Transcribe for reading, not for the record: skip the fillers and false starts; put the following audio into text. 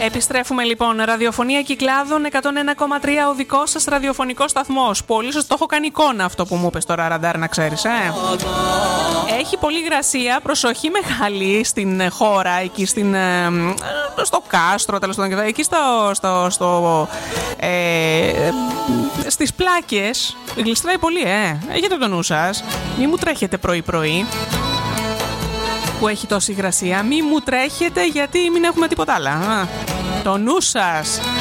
Επιστρέφουμε λοιπόν. Ραδιοφωνία Κυκλάδων 101,3, ο δικός σας ραδιοφωνικός σταθμός. Πολύ σωστό, το έχω κάνει εικόνα αυτό που μου είπες τώρα, Ραντάρ, να ξέρεις. Έχει πολύ υγρασία, προσοχή μεγάλη στην χώρα, εκεί στο κάστρο, τέλος πάντων, εκεί στις πλάκες. Γλιστράει πολύ, έχετε το νου σας. Μη μου τρέχετε πρωί-πρωί που έχει τόση υγρασία. Μη μου τρέχετε, γιατί μην έχουμε τίποτα άλλο. Το νου σας.